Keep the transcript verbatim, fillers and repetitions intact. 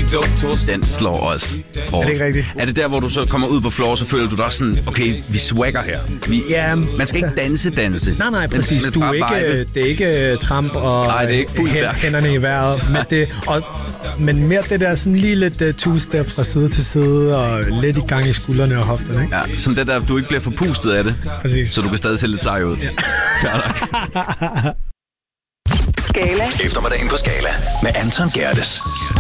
Den slår også hårdt. Er det ikke rigtigt? Er det der, hvor du så kommer ud på floor, så føler du dig også sådan, okay, vi swagger her. Vi, Ja, man skal ikke danse, danse. Nej, nej, præcis. Men, Du er bare ikke, vibe. det er ikke tramp og Nej, det er ikke fuldt hæ- der. hænderne i vejret. Men, det, og, men mere det der sådan lige lidt uh, two-step fra side til side og lidt i gang i skuldrene og hofterne, ikke? Ja, sådan det der, du ikke bliver forpustet af det. Præcis. Så du kan stadig se lidt sej ud. Ja. Skala. Eftermiddagen på Skala med Anton Gerdes.